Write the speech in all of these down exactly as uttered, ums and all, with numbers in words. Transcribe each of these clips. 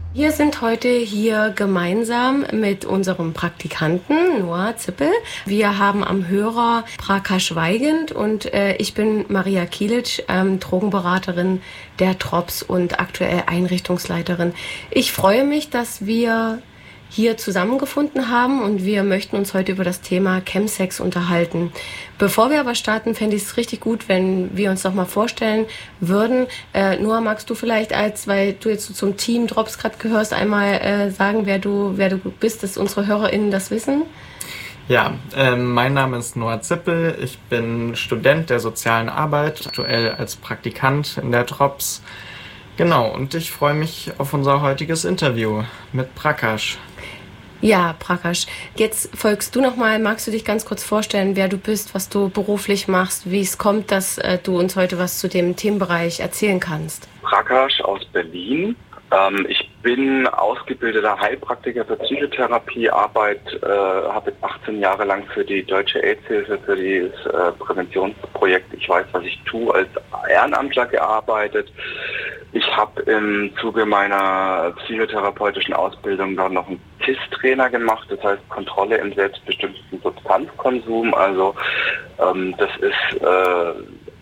Wir sind heute hier gemeinsam mit unserem Praktikanten Noah Zippel. Wir haben am Hörer Prakash Weigand und äh, ich bin Maria Kilic, ähm, Drogenberaterin der Drops und aktuell Einrichtungsleiterin. Ich freue mich, dass wir hier zusammengefunden haben und wir möchten uns heute über das Thema Chemsex unterhalten. Bevor wir aber starten, fände ich es richtig gut, wenn wir uns noch mal vorstellen würden. Äh, Noah, magst du vielleicht, als weil du jetzt so zum Team Drops gerade gehörst, einmal äh, sagen, wer du, wer du bist, dass unsere HörerInnen das wissen? Ja, äh, mein Name ist Noah Zippel. Ich bin Student der sozialen Arbeit, aktuell als Praktikant in der Drops. Genau, und ich freue mich auf unser heutiges Interview mit Prakash. Ja, Prakash, jetzt folgst du nochmal. Magst du dich ganz kurz vorstellen, wer du bist, was du beruflich machst, wie es kommt, dass äh, du uns heute was zu dem Themenbereich erzählen kannst? Prakash aus Berlin. Ähm, ich bin ausgebildeter Heilpraktiker für Psychotherapie, Arbeit, äh, habe jetzt achtzehn Jahre lang für die Deutsche AIDS-Hilfe, für das äh, Präventionsprojekt Ich weiß, was ich tue, als Ehrenamtler gearbeitet. Ich habe im Zuge meiner psychotherapeutischen Ausbildung dann noch einen K I S-Trainer gemacht, das heißt Kontrolle im selbstbestimmten Substanzkonsum. Also ähm, das ist äh,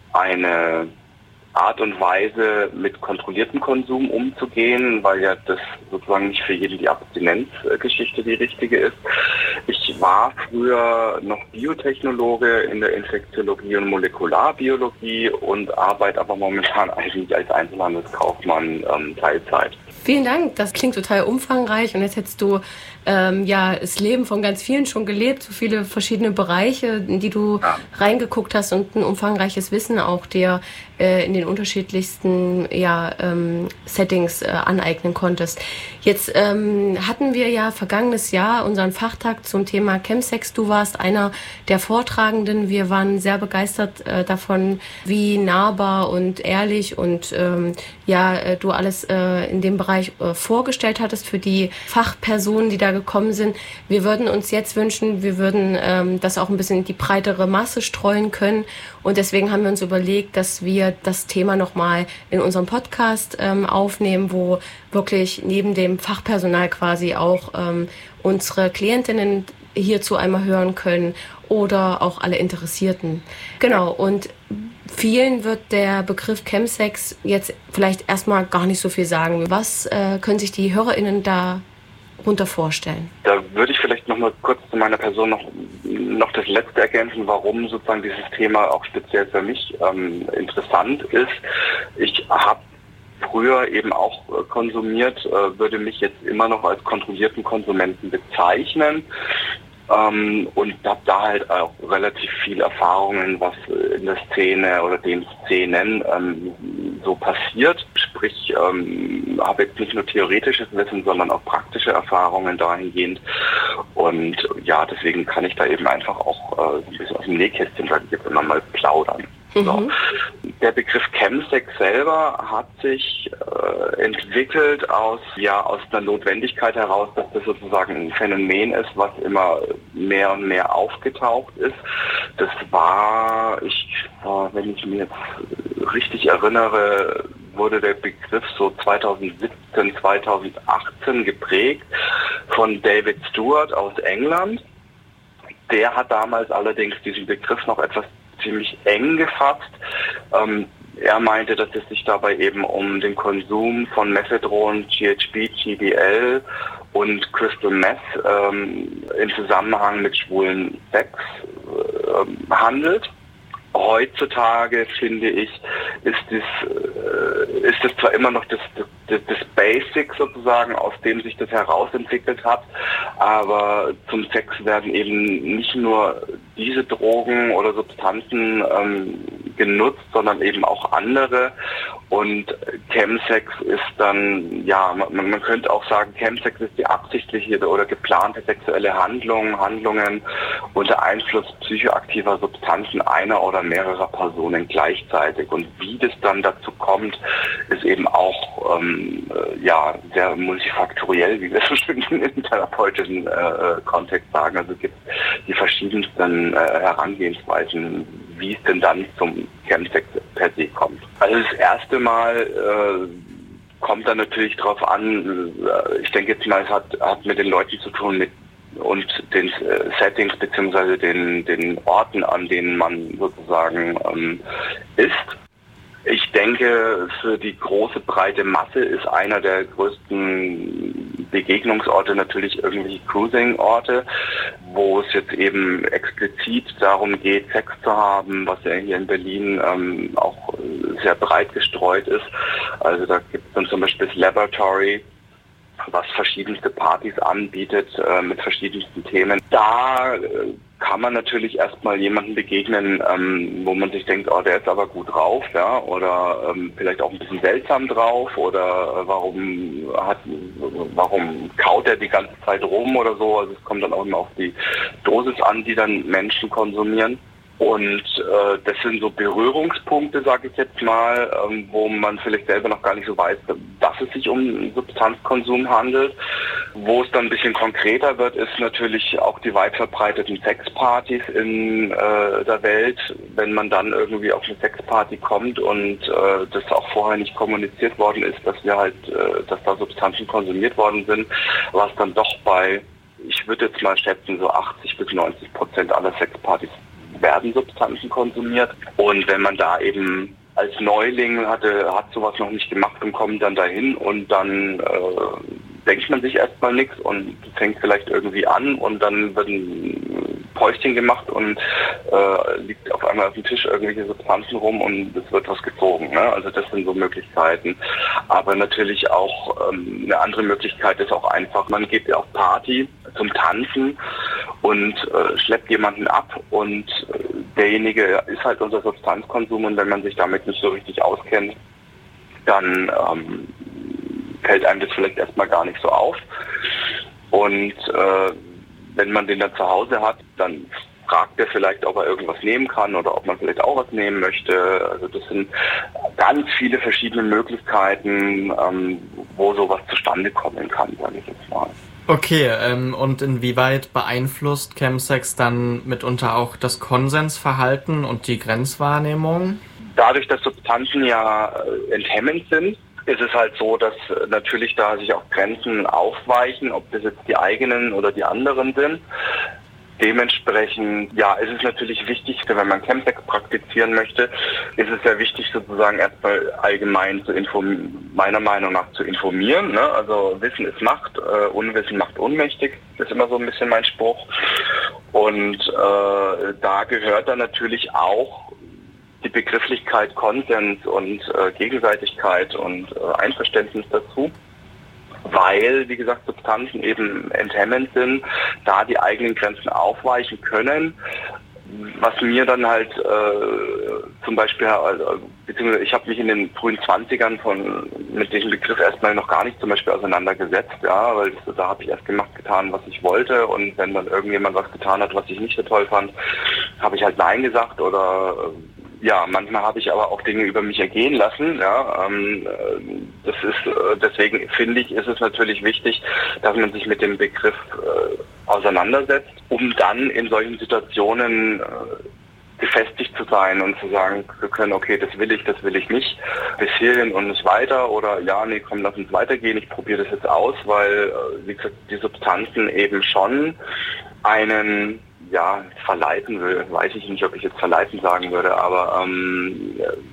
eine Art und Weise, mit kontrolliertem Konsum umzugehen, weil ja das sozusagen nicht für jeden die Abstinenzgeschichte die richtige ist. Ich war früher noch Biotechnologe in der Infektiologie und Molekularbiologie und arbeite aber momentan eigentlich als Einzelhandelskaufmann ähm, Teilzeit. Vielen Dank, das klingt total umfangreich und jetzt hättest du ähm, ja das Leben von ganz vielen schon gelebt, so viele verschiedene Bereiche, in die du ja. reingeguckt hast und ein umfangreiches Wissen auch dir äh, in den unterschiedlichsten ja, ähm, Settings äh, aneignen konntest. Jetzt ähm, hatten wir ja vergangenes Jahr unseren Fachtag zum Thema Chemsex. Du warst einer der Vortragenden. Wir waren sehr begeistert äh, davon, wie nahbar und ehrlich und ähm, ja äh, du alles äh, in dem Bereich äh, vorgestellt hattest für die Fachpersonen, die da gekommen sind. Wir würden uns jetzt wünschen, wir würden ähm, das auch ein bisschen in die breitere Masse streuen können und deswegen haben wir uns überlegt, dass wir das Thema nochmal in unserem Podcast ähm, aufnehmen, wo wirklich neben dem Fachpersonal quasi auch ähm, unsere Klientinnen hierzu einmal hören können oder auch alle Interessierten. Genau, und vielen wird der Begriff Chemsex jetzt vielleicht erstmal gar nicht so viel sagen. Was äh, können sich die HörerInnen da runter vorstellen? Da würde ich vielleicht noch mal kurz zu meiner Person noch, noch das Letzte ergänzen, warum sozusagen dieses Thema auch speziell für mich ähm, interessant ist. Ich habe früher eben auch äh, konsumiert, äh, würde mich jetzt immer noch als kontrollierten Konsumenten bezeichnen. Ähm, und habe da halt auch relativ viel Erfahrungen, was in der Szene oder den Szenen ähm, so passiert. Sprich, ähm, habe jetzt nicht nur theoretisches Wissen, sondern auch praktische Erfahrungen dahingehend. Und ja, deswegen kann ich da eben einfach auch äh, ein bisschen aus dem Nähkästchen, sage ich jetzt immer mal, plaudern. So. Mhm. Der Begriff Chemsex selber hat sich äh, entwickelt aus ja aus einer Notwendigkeit heraus, dass das sozusagen ein Phänomen ist, was immer mehr und mehr aufgetaucht ist. Das war, ich, wenn ich mir jetzt richtig erinnere, wurde der Begriff so zweitausendsiebzehn, zweitausendachtzehn geprägt von David Stewart aus England. Der hat damals allerdings diesen Begriff noch etwas ziemlich eng gefasst. Ähm, er meinte, dass es sich dabei eben um den Konsum von Methadron, G H B, G B L und Crystal Meth ähm, im Zusammenhang mit schwulen Sex äh, handelt. Heutzutage, finde ich, ist das, äh, ist das zwar immer noch das, das, das Basic sozusagen, aus dem sich das herausentwickelt hat, aber zum Sex werden eben nicht nur diese Drogen oder Substanzen ähm, genutzt, sondern eben auch andere. Und Chemsex ist dann, ja, man, man könnte auch sagen, Chemsex ist die absichtliche oder geplante sexuelle Handlung, Handlungen unter Einfluss psychoaktiver Substanzen einer oder mehrerer Personen gleichzeitig. Und wie das dann dazu kommt, ist eben auch ähm, ja sehr multifaktoriell, wie wir so schön im therapeutischen äh, Kontext sagen. Also es gibt die verschiedensten äh, Herangehensweisen, wie es denn dann zum Chemsex per se kommt. Also das erste Mal äh, kommt dann natürlich drauf an, ich denke jetzt mal, es hat, hat mit den Leuten zu tun mit und den äh, Settings beziehungsweise den, den Orten, an denen man sozusagen ähm, ist. Ich denke, für die große breite Masse ist einer der größten Begegnungsorte natürlich irgendwelche Cruising-Orte, wo es jetzt eben explizit darum geht, Sex zu haben, was ja hier in Berlin ähm, auch sehr breit gestreut ist. Also da gibt es dann zum Beispiel das Laboratory, was verschiedenste Partys anbietet äh, mit verschiedensten Themen. Da äh, kann man natürlich erstmal jemanden begegnen, ähm, wo man sich denkt, oh, der ist aber gut drauf, ja, oder ähm, vielleicht auch ein bisschen seltsam drauf, oder äh, warum hat, warum kaut er die ganze Zeit rum oder so. Also es kommt dann auch immer auf die Dosis an, die dann Menschen konsumieren. Und äh, das sind so Berührungspunkte, sage ich jetzt mal, ähm, wo man vielleicht selber noch gar nicht so weiß, dass es sich um Substanzkonsum handelt. Wo es dann ein bisschen konkreter wird, ist natürlich auch die weit verbreiteten Sexpartys in äh, der Welt. Wenn man dann irgendwie auf eine Sexparty kommt und äh, das auch vorher nicht kommuniziert worden ist, dass wir halt, äh, dass da Substanzen konsumiert worden sind, was dann doch bei, ich würde jetzt mal schätzen, so achtzig bis neunzig Prozent aller Sexpartys werden Substanzen konsumiert. Und wenn man da eben als Neuling hatte, hat sowas noch nicht gemacht und kommt dann dahin und dann äh, denkt man sich erstmal nichts und fängt vielleicht irgendwie an und dann wird ein Päuschen gemacht und äh, liegt auf einmal auf dem Tisch irgendwelche Substanzen rum und es wird was gezogen. Ne? Also das sind so Möglichkeiten. Aber natürlich auch ähm, eine andere Möglichkeit ist auch einfach, man geht auf Party zum Tanzen und äh, schleppt jemanden ab und äh, derjenige ist halt unser Substanzkonsum und wenn man sich damit nicht so richtig auskennt, dann ähm, fällt einem das vielleicht erstmal gar nicht so auf. Und äh, wenn man den dann zu Hause hat, dann fragt er vielleicht, ob er irgendwas nehmen kann oder ob man vielleicht auch was nehmen möchte. Also das sind ganz viele verschiedene Möglichkeiten, ähm, wo sowas zustande kommen kann, sage ich jetzt mal. Okay, ähm, und inwieweit beeinflusst Chemsex dann mitunter auch das Konsensverhalten und die Grenzwahrnehmung? Dadurch, dass Substanzen ja äh, enthemmend sind, ist es halt so, dass äh, natürlich da sich auch Grenzen aufweichen, ob das jetzt die eigenen oder die anderen sind. Dementsprechend, ja, ist es natürlich wichtig, wenn man Chemsex praktizieren möchte, ist es sehr wichtig, sozusagen erstmal allgemein zu informieren, meiner Meinung nach zu informieren. Ne? Also Wissen ist Macht, äh, Unwissen macht ohnmächtig, ist immer so ein bisschen mein Spruch. Und äh, da gehört dann natürlich auch die Begrifflichkeit Konsens und äh, Gegenseitigkeit und äh, Einverständnis dazu. Weil, wie gesagt, Substanzen eben enthemmend sind, da die eigenen Grenzen aufweichen können. Was mir dann halt äh, zum Beispiel, also, beziehungsweise ich habe mich in den frühen zwanzigern von mit diesem Begriff erstmal noch gar nicht zum Beispiel auseinandergesetzt, ja, weil das, da habe ich erst gemacht, getan, was ich wollte und wenn dann irgendjemand was getan hat, was ich nicht so toll fand, habe ich halt Nein gesagt oder ja, manchmal habe ich aber auch Dinge über mich ergehen lassen. Ja, ähm, das ist äh, deswegen finde ich, ist es natürlich wichtig, dass man sich mit dem Begriff äh, auseinandersetzt, um dann in solchen Situationen äh, gefestigt zu sein und zu sagen zu können, okay, das will ich, das will ich nicht, bis hierhin und nicht weiter oder ja, nee, komm, lass uns weitergehen, ich probiere das jetzt aus, weil, wie gesagt, die Substanzen eben schon einen, ja, verleiten will, weiß ich nicht, ob ich jetzt verleiten sagen würde, aber ähm,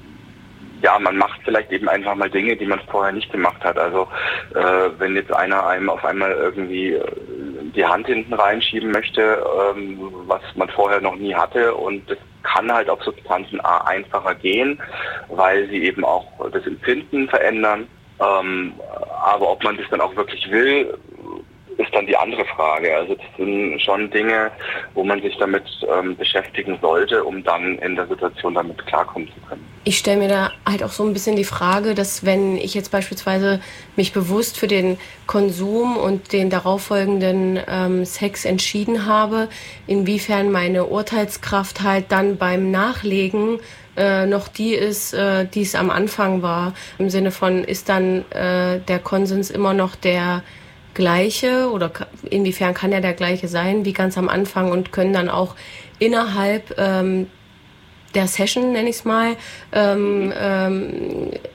ja, man macht vielleicht eben einfach mal Dinge, die man vorher nicht gemacht hat. Also äh, wenn jetzt einer einem auf einmal irgendwie die Hand hinten reinschieben möchte, ähm, was man vorher noch nie hatte und das kann halt auf Substanzen A einfacher gehen, weil sie eben auch das Empfinden verändern. Ähm, aber ob man das dann auch wirklich will, ist dann die andere Frage. Also das sind schon Dinge, wo man sich damit ähm, beschäftigen sollte, um dann in der Situation damit klarkommen zu können. Ich stelle mir da halt auch so ein bisschen die Frage, dass wenn ich jetzt beispielsweise mich bewusst für den Konsum und den darauffolgenden ähm, Sex entschieden habe, inwiefern meine Urteilskraft halt dann beim Nachlegen äh, noch die ist, äh, die es am Anfang war. Im Sinne von, ist dann äh, der Konsens immer noch der gleiche oder inwiefern kann er der gleiche sein wie ganz am Anfang und können dann auch innerhalb ähm, der Session, nenne ich es mal, ähm, ähm,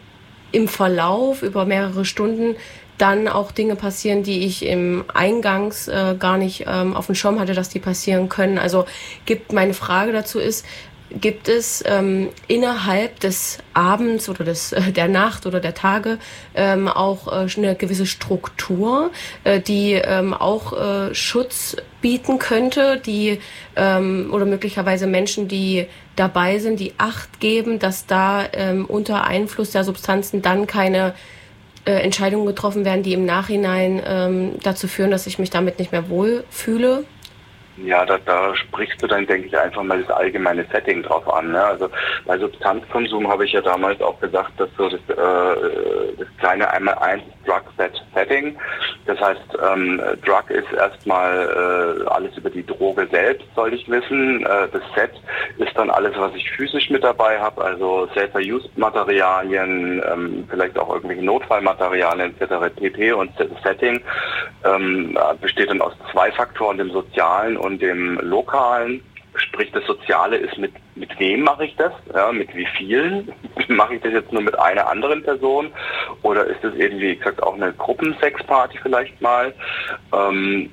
im Verlauf über mehrere Stunden dann auch Dinge passieren, die ich im Eingangs äh, gar nicht ähm, auf dem Schirm hatte, dass die passieren können. Also gibt meine Frage dazu ist, gibt es ähm, innerhalb des Abends oder des äh, der Nacht oder der Tage ähm, auch äh, eine gewisse Struktur, äh, die ähm, auch äh, Schutz bieten könnte, die ähm, oder möglicherweise Menschen, die dabei sind, die Acht geben, dass da ähm, unter Einfluss der Substanzen dann keine äh, Entscheidungen getroffen werden, die im Nachhinein ähm, dazu führen, dass ich mich damit nicht mehr wohlfühle? Ja, da, da sprichst du dann, denke ich, einfach mal das allgemeine Setting drauf an. Ne? Also bei Substanzkonsum habe ich ja damals auch gesagt, dass so das, äh, das kleine einmal eins Drug-Set-Setting. Das heißt, ähm, Drug ist erstmal äh, alles über die Droge selbst, soll ich wissen. Äh, das Set ist dann alles, was ich physisch mit dabei habe, also Safer-Use-Materialien, ähm, vielleicht auch irgendwelche Notfallmaterialien et cetera pp. Und das Setting ähm, besteht dann aus zwei Faktoren, dem sozialen und und dem Lokalen, sprich das Soziale ist mit mit wem mache ich das, ja, mit wie vielen, mache ich das jetzt nur mit einer anderen Person oder ist das eben, wie gesagt, auch eine Gruppensexparty vielleicht mal ähm,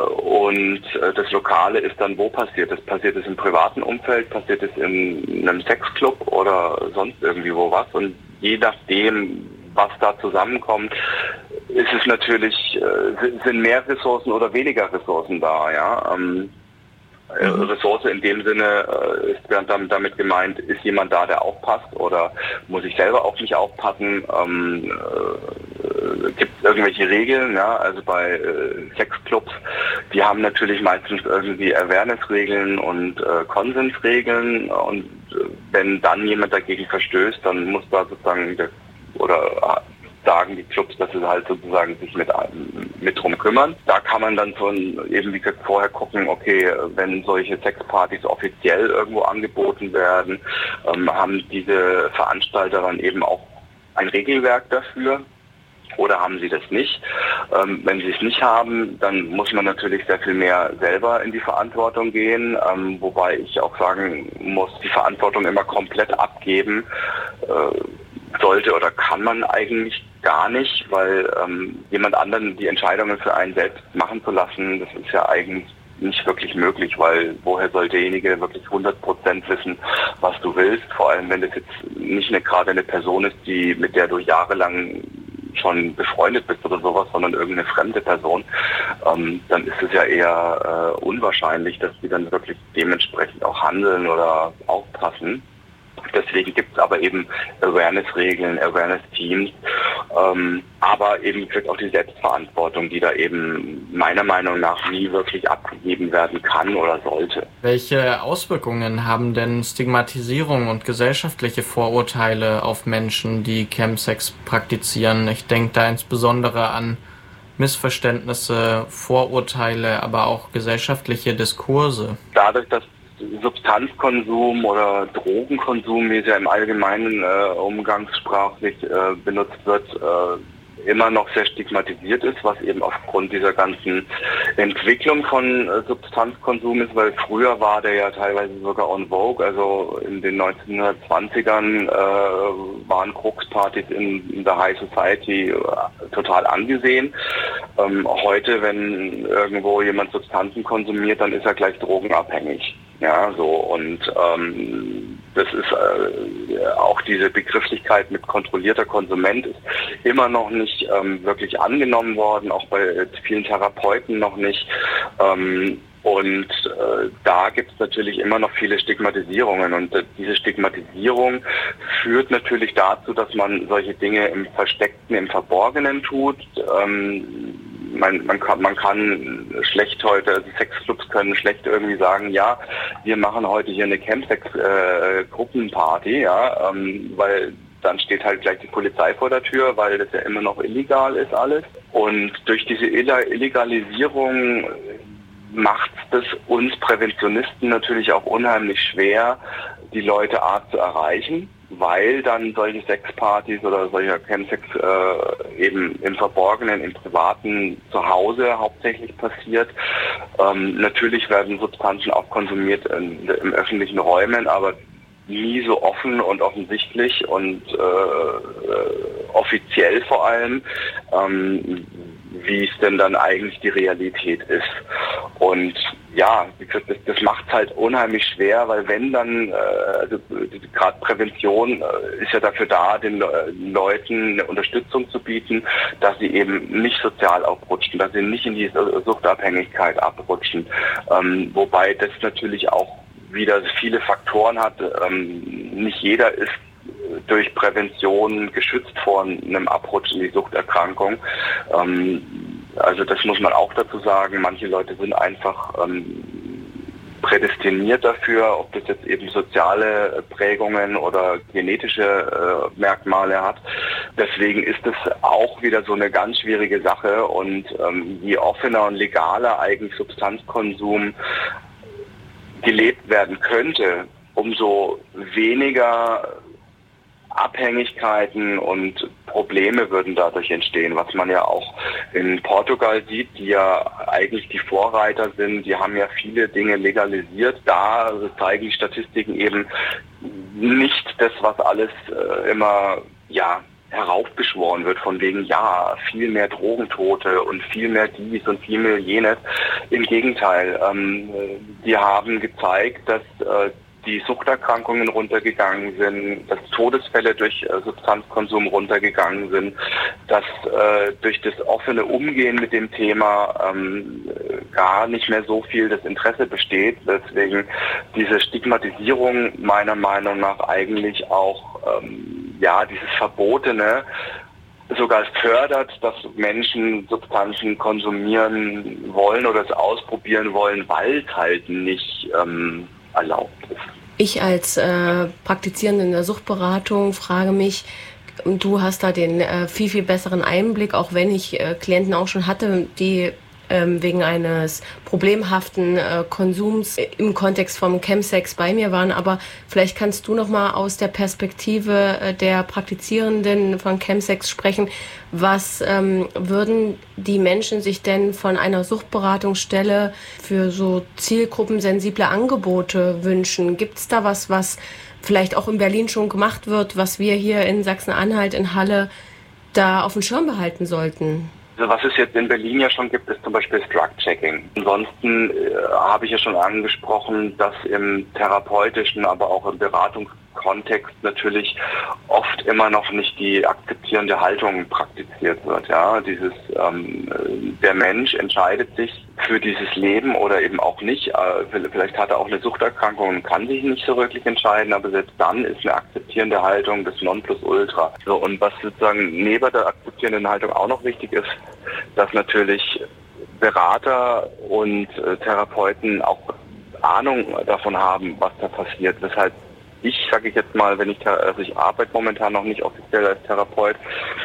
und das Lokale ist dann, wo passiert das? Passiert es im privaten Umfeld, passiert es in einem Sexclub oder sonst irgendwie wo was und je nachdem, was da zusammenkommt, ist es natürlich, äh, sind mehr Ressourcen oder weniger Ressourcen da, ja. Ähm, mhm. Ressource in dem Sinne äh, ist damit, damit gemeint, ist jemand da, der aufpasst oder muss ich selber auf mich aufpassen? Ähm, äh, gibt es irgendwelche Regeln, ja, also bei äh, Sexclubs, die haben natürlich meistens irgendwie Awareness-Regeln und äh, Konsensregeln und äh, wenn dann jemand dagegen verstößt, dann muss da sozusagen der oder sagen die Clubs, dass sie halt sozusagen sich mit, mit drum kümmern. Da kann man dann schon eben, wie gesagt, vorher gucken, okay, wenn solche Sexpartys offiziell irgendwo angeboten werden, ähm, haben diese Veranstalter dann eben auch ein Regelwerk dafür. Oder haben sie das nicht? Ähm, wenn sie es nicht haben, dann muss man natürlich sehr viel mehr selber in die Verantwortung gehen, ähm, wobei ich auch sagen muss, die Verantwortung immer komplett abgeben äh, sollte oder kann man eigentlich gar nicht, weil ähm, jemand anderen die Entscheidungen für einen selbst machen zu lassen, das ist ja eigentlich nicht wirklich möglich, weil woher soll derjenige wirklich hundert Prozent wissen, was du willst, vor allem wenn das jetzt nicht eine, gerade eine Person ist, die mit der du jahrelang schon befreundet bist oder sowas, sondern irgendeine fremde Person, ähm, dann ist es ja eher äh, unwahrscheinlich, dass die dann wirklich dementsprechend auch handeln oder aufpassen. Deswegen gibt es aber eben Awareness-Regeln, Awareness-Teams, ähm, aber eben wird auch die Selbstverantwortung, die da eben meiner Meinung nach nie wirklich abgegeben werden kann oder sollte. Welche Auswirkungen haben denn Stigmatisierung und gesellschaftliche Vorurteile auf Menschen, die Chemsex praktizieren? Ich denke da insbesondere an Missverständnisse, Vorurteile, aber auch gesellschaftliche Diskurse. Dadurch, dass Substanzkonsum oder Drogenkonsum, wie es ja im Allgemeinen äh, umgangssprachlich äh, benutzt wird, äh, immer noch sehr stigmatisiert ist, was eben aufgrund dieser ganzen Entwicklung von äh, Substanzkonsum ist, weil früher war der ja teilweise sogar en vogue, also in den neunzehnhundertzwanzigern äh, waren Kokspartys in, in der High Society äh, total angesehen. Ähm, heute, wenn irgendwo jemand Substanzen konsumiert, dann ist er gleich drogenabhängig. Ja, so und ähm, das ist äh, auch diese Begrifflichkeit mit kontrollierter Konsument ist immer noch nicht ähm, wirklich angenommen worden, auch bei vielen Therapeuten noch nicht. Ähm, und äh, da gibt es natürlich immer noch viele Stigmatisierungen und äh, diese Stigmatisierung führt natürlich dazu, dass man solche Dinge im Versteckten, im Verborgenen tut. Ähm, Man, man kann, man kann schlecht heute, also Sexclubs können schlecht irgendwie sagen, ja, wir machen heute hier eine Chemsex-Gruppenparty, äh, ja, ähm, weil dann steht halt gleich die Polizei vor der Tür, weil das ja immer noch illegal ist alles. Und durch diese Illegalisierung macht es uns Präventionisten natürlich auch unheimlich schwer, die Leute A zu erreichen, weil dann solche Sexpartys oder solcher Chemsex äh, eben im Verborgenen, im privaten Zuhause hauptsächlich passiert. Ähm, natürlich werden Substanzen auch konsumiert in, in öffentlichen Räumen, aber nie so offen und offensichtlich und äh, offiziell vor allem, ähm, wie es denn dann eigentlich die Realität ist. Und ja, das, das macht es halt unheimlich schwer, weil wenn dann, äh, also gerade Prävention äh, ist ja dafür da, den Le- Leuten eine Unterstützung zu bieten, dass sie eben nicht sozial abrutschen, dass sie nicht in die Suchtabhängigkeit abrutschen. Ähm, wobei das natürlich auch wieder viele Faktoren hat. Ähm, nicht jeder ist durch Prävention geschützt vor einem Abrutsch in die Suchterkrankung. Ähm, also das muss man auch dazu sagen. Manche Leute sind einfach ähm, prädestiniert dafür, ob das jetzt eben soziale Prägungen oder genetische äh, Merkmale hat. Deswegen ist es auch wieder so eine ganz schwierige Sache und ähm, je offener und legaler eigentlich Substanzkonsum gelebt werden könnte, umso weniger Abhängigkeiten und Probleme würden dadurch entstehen, was man ja auch in Portugal sieht, die ja eigentlich die Vorreiter sind. Die haben ja viele Dinge legalisiert. Da zeigen die Statistiken eben nicht das, was alles äh, immer, ja, heraufbeschworen wird, von wegen, ja, viel mehr Drogentote und viel mehr dies und viel mehr jenes. Im Gegenteil, ähm, die haben gezeigt, dass äh, die Suchterkrankungen runtergegangen sind, dass Todesfälle durch äh, Substanzkonsum runtergegangen sind, dass äh, durch das offene Umgehen mit dem Thema ähm, gar nicht mehr so viel das Interesse besteht. Deswegen diese Stigmatisierung meiner Meinung nach eigentlich auch ähm, ja, dieses Verbotene sogar fördert, dass Menschen Substanzen konsumieren wollen oder es ausprobieren wollen, weil es halt nicht ähm, erlaubt ist. Ich als äh, Praktizierende in der Suchtberatung frage mich, und du hast da den äh, viel, viel besseren Einblick, auch wenn ich äh, Klienten auch schon hatte, die ähm, wegen eines problemhaften äh, Konsums im Kontext vom Chemsex bei mir waren. Aber vielleicht kannst du noch mal aus der Perspektive äh, der Praktizierenden von Chemsex sprechen. Was ähm, würden die Menschen sich denn von einer Suchtberatungsstelle für so zielgruppensensible Angebote wünschen? Gibt es da was, was vielleicht auch in Berlin schon gemacht wird, was wir hier in Sachsen-Anhalt, in Halle, da auf dem Schirm behalten sollten? Also was es jetzt in Berlin ja schon gibt, ist zum Beispiel das Drug-Checking. Ansonsten äh, habe ich ja schon angesprochen, dass im therapeutischen, aber auch im Beratungskontext natürlich oft immer noch nicht die akzeptierende Haltung praktiziert wird. Ja, dieses ähm, der Mensch entscheidet sich für dieses Leben oder eben auch nicht. Äh, vielleicht hat er auch eine Suchterkrankung und kann sich nicht so wirklich entscheiden, aber selbst dann ist eine akzeptierende Haltung das Nonplusultra. So, und was sozusagen neben der akzeptierenden Haltung auch noch wichtig ist, dass natürlich Berater und äh, Therapeuten auch Ahnung davon haben, was da passiert. Weshalb ich, sage ich jetzt mal, wenn ich, also ich arbeite momentan noch nicht offiziell als Therapeut,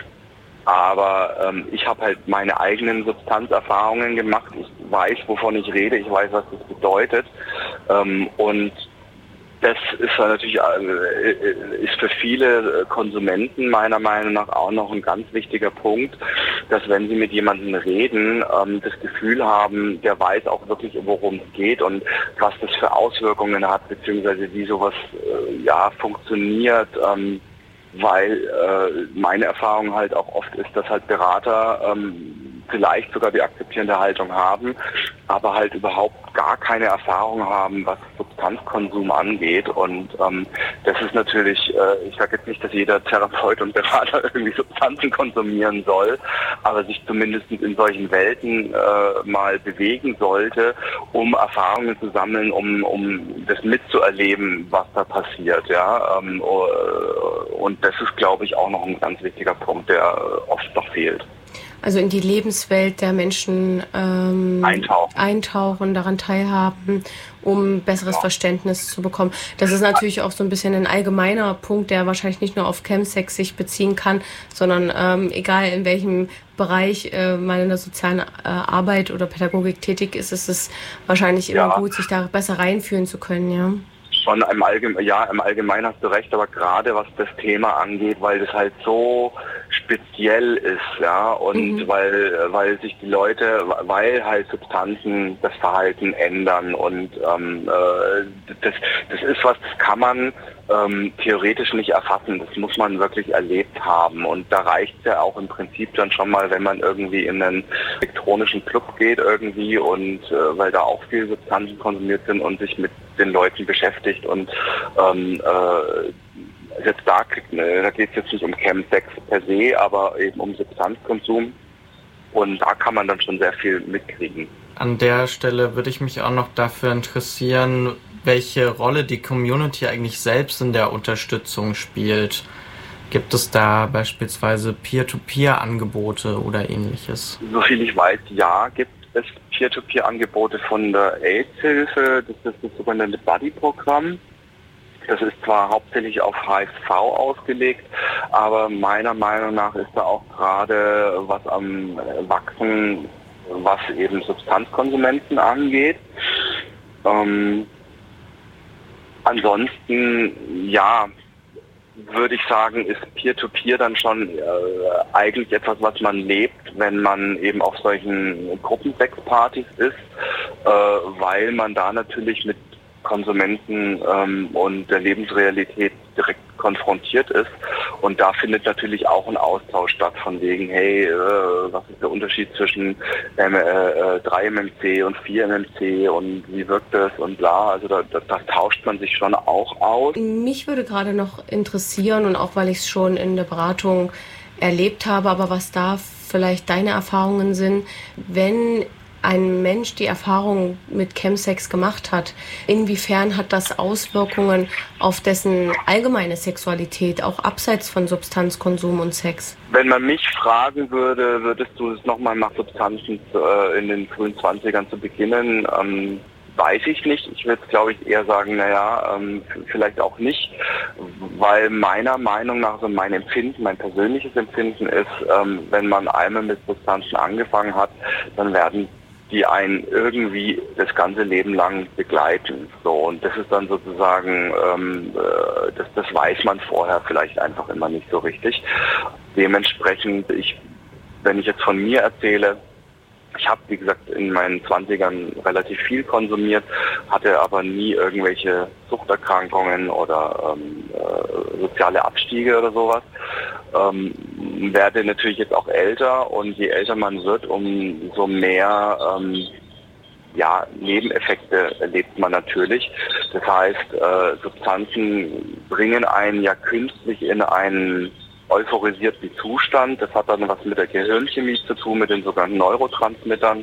aber ähm, ich habe halt meine eigenen Substanzerfahrungen gemacht. Ich weiß, wovon ich rede, ich weiß, was das bedeutet. Ähm, und das ist natürlich äh, ist für viele Konsumenten meiner Meinung nach auch noch ein ganz wichtiger Punkt, dass wenn sie mit jemandem reden, ähm, das Gefühl haben, der weiß auch wirklich, worum es geht und was das für Auswirkungen hat, beziehungsweise wie sowas äh, ja funktioniert. Ähm, weil äh, meine Erfahrung halt auch oft ist, dass halt Berater ähm, vielleicht sogar die akzeptierende Haltung haben, aber halt überhaupt gar keine Erfahrung haben, was Substanzkonsum angeht. Und ähm, das ist natürlich, äh, ich sage jetzt nicht, dass jeder Therapeut und Berater irgendwie Substanzen konsumieren soll, aber sich zumindest in solchen Welten äh, mal bewegen sollte, um Erfahrungen zu sammeln, um, um das mitzuerleben, was da passiert. Ja, ähm, und das ist, glaube ich, auch noch ein ganz wichtiger Punkt, der oft noch fehlt. Also in die Lebenswelt der Menschen ähm, eintauchen. eintauchen, daran teilhaben, um besseres ja. Verständnis zu bekommen. Das ist natürlich auch so ein bisschen ein allgemeiner Punkt, der wahrscheinlich nicht nur auf Chemsex sich beziehen kann, sondern ähm, egal in welchem Bereich äh, man in der sozialen äh, Arbeit oder Pädagogik tätig ist, ist es wahrscheinlich immer ja. gut, sich da besser reinfühlen zu können, ja. Schon im Allgemeinen, ja, im Allgemeinen hast du recht, aber gerade was das Thema angeht, weil das halt so speziell ist, ja, und mhm. weil, weil sich die Leute, weil halt Substanzen das Verhalten ändern und ähm, äh, das, das ist was, das kann man ähm, theoretisch nicht erfassen. Das muss man wirklich erlebt haben. Und da reicht es ja auch im Prinzip dann schon mal, wenn man irgendwie in einen elektronischen Club geht irgendwie und äh, weil da auch viele Substanzen konsumiert sind und sich mit den Leuten beschäftigt und ähm, äh, jetzt da, da geht es jetzt nicht um Chemsex per se, aber eben um Substanzkonsum. Und da kann man dann schon sehr viel mitkriegen. An der Stelle würde ich mich auch noch dafür interessieren, welche Rolle die Community eigentlich selbst in der Unterstützung spielt. Gibt es da beispielsweise Peer-to-Peer-Angebote oder ähnliches? Soviel ich weiß, ja, gibt es Peer-to-Peer-Angebote von der AIDS-Hilfe. Das ist das sogenannte Buddy-Programm. Das ist zwar hauptsächlich auf H I V ausgelegt, aber meiner Meinung nach ist da auch gerade was am Wachsen, was eben Substanzkonsumenten angeht. Ähm, ansonsten, ja, würde ich sagen, ist Peer-to-Peer dann schon äh, eigentlich etwas, was man lebt, wenn man eben auf solchen Gruppensexpartys ist, äh, weil man da natürlich mit Konsumenten ähm, und der Lebensrealität direkt konfrontiert ist. Und da findet natürlich auch ein Austausch statt von wegen, hey, äh, was ist der Unterschied zwischen ähm, äh, drei M M C und vier M M C und wie wirkt das und bla. Also da, da, da tauscht man sich schon auch aus. Mich würde gerade noch interessieren und auch weil ich es schon in der Beratung erlebt habe, aber was da vielleicht deine Erfahrungen sind, wenn ein Mensch die Erfahrung mit Chemsex gemacht hat, inwiefern hat das Auswirkungen auf dessen allgemeine Sexualität, auch abseits von Substanzkonsum und Sex? Wenn man mich fragen würde, würdest du es nochmal nach Substanzen äh, in den frühen zwanzigern zu beginnen? Ähm, weiß ich nicht. Ich würde, glaube ich, eher sagen, naja, ähm, vielleicht auch nicht, weil meiner Meinung nach, also mein Empfinden, mein persönliches Empfinden ist, ähm, wenn man einmal mit Substanzen angefangen hat, dann werden die einen irgendwie das ganze Leben lang begleiten. So, und das ist dann sozusagen, ähm, äh, das, das weiß man vorher vielleicht einfach immer nicht so richtig. Dementsprechend, ich, wenn ich jetzt von mir erzähle, ich habe, wie gesagt, in meinen zwanzigern relativ viel konsumiert, hatte aber nie irgendwelche Suchterkrankungen oder ähm, äh, soziale Abstiege oder sowas. Ähm, werde natürlich jetzt auch älter und je älter man wird, umso mehr ähm, ja, Nebeneffekte erlebt man natürlich. Das heißt, äh, Substanzen bringen einen ja künstlich in einen euphorisierten Zustand. Das hat dann was mit der Gehirnchemie zu tun, mit den sogenannten Neurotransmittern,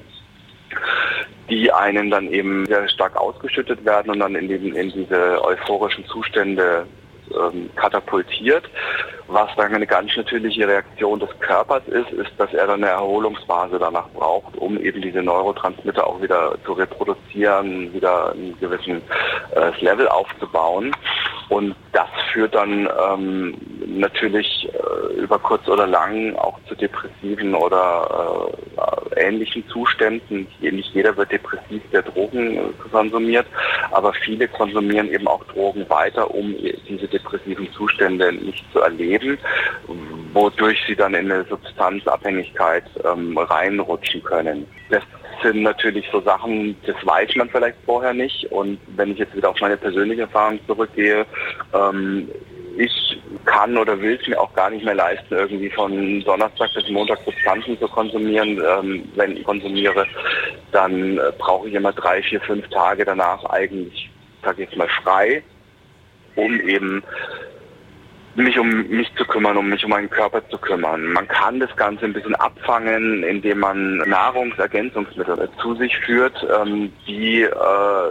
die einen dann eben sehr stark ausgeschüttet werden und dann in, den, in diese euphorischen Zustände ähm, katapultiert. Was dann eine ganz natürliche Reaktion des Körpers ist, ist, dass er dann eine Erholungsphase danach braucht, um eben diese Neurotransmitter auch wieder zu reproduzieren, wieder einen gewissen äh, Level aufzubauen. Und das führt dann ähm, natürlich äh, über kurz oder lang auch zu depressiven oder äh, ähnlichen Zuständen. Nicht jeder wird depressiv, der Drogen äh, konsumiert, aber viele konsumieren eben auch Drogen weiter, um diese depressiven Zustände nicht zu erleben, wodurch sie dann in eine Substanzabhängigkeit ähm, reinrutschen können. Das sind natürlich so Sachen, das weiß man vielleicht vorher nicht. Und wenn ich jetzt wieder auf meine persönliche Erfahrung zurückgehe, ähm, ich kann oder will es mir auch gar nicht mehr leisten, irgendwie von Donnerstag bis Montag Substanzen zu konsumieren. Ähm, wenn ich konsumiere, dann äh, brauche ich immer drei, vier, fünf Tage danach eigentlich, sag ich jetzt mal, frei, um eben mich um mich zu kümmern, um mich um meinen Körper zu kümmern. Man kann das Ganze ein bisschen abfangen, indem man Nahrungsergänzungsmittel zu sich führt, ähm, die äh,